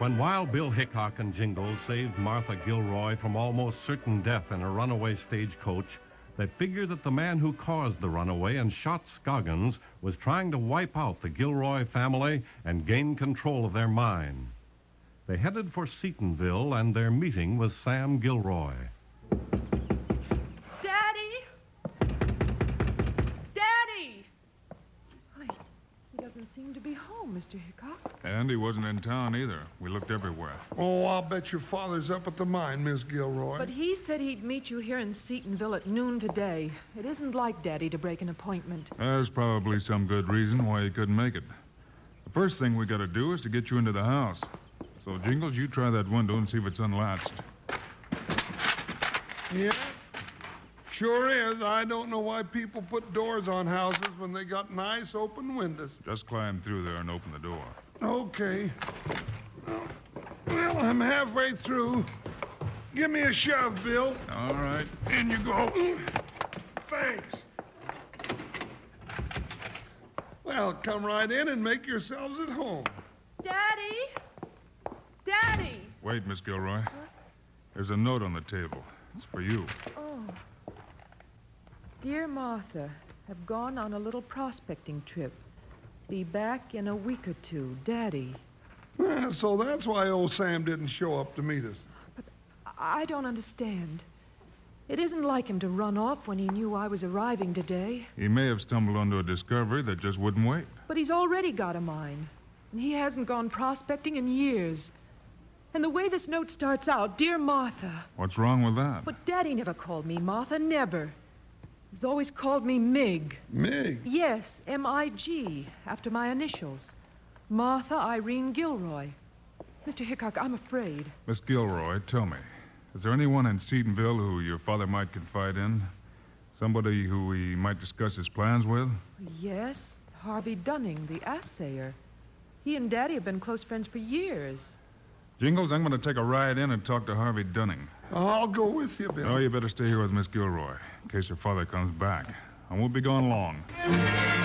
When Wild Bill Hickok and Jingles saved Martha Gilroy from almost certain death in a runaway stagecoach, they figured that the man who caused the runaway and shot Scoggins was trying to wipe out the Gilroy family and gain control of their mine. They headed for Seatonville, and their meeting was Sam Gilroy. Daddy! Daddy! He doesn't seem to be home, Mr. Hickok. And he wasn't in town either. We looked everywhere. Oh, I'll bet your father's up at the mine, Miss Gilroy. But he said he'd meet you here in Seatonville at noon today. It isn't like Daddy to break an appointment. There's probably some good reason why he couldn't make it. The first thing we got to do is to get you into the house. So, Jingles, you try that window and see if it's unlatched. Yeah? Sure is. I don't know why people put doors on houses when they got nice open windows. Just climb through there and open the door. Okay. Well, I'm halfway through. Give me a shove, Bill. All right. In you go. Thanks. Well, come right in and make yourselves at home. Daddy! Daddy! Wait, Miss Gilroy. There's a note on the table. It's for you. Oh. Dear Martha, have gone on a little prospecting trip. Be back in a week or two. Daddy. So that's why old Sam didn't show up to meet us. But I don't understand. It isn't like him to run off when he knew I was arriving today. He may have stumbled onto a discovery that just wouldn't wait. But he's already got a mine. And he hasn't gone prospecting in years. And the way this note starts out, Dear Martha. What's wrong with that? But Daddy never called me Martha, never. He's always called me Mig. Mig? Yes, M-I-G, after my initials. Martha Irene Gilroy. Mr. Hickok, I'm afraid. Miss Gilroy, tell me, is there anyone in Seatonville who your father might confide in? Somebody who he might discuss his plans with? Yes, Harvey Dunning, the assayer. He and Daddy have been close friends for years. Jingles, I'm going to take a ride in and talk to Harvey Dunning. I'll go with you, Bill. No, you better stay here with Miss Gilroy in case her father comes back. I won't be gone long.